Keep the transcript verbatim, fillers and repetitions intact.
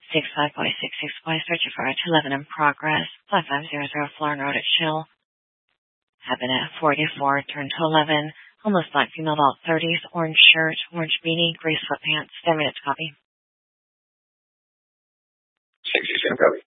six five Y six six Y, searching for two eleven in progress, five five zero zero Florin Road at Chill. Happened at forty-four, turned to eleven, homeless black female about thirties, orange shirt, orange beanie, gray sweatpants, ten minutes copy. sixty-seven copy.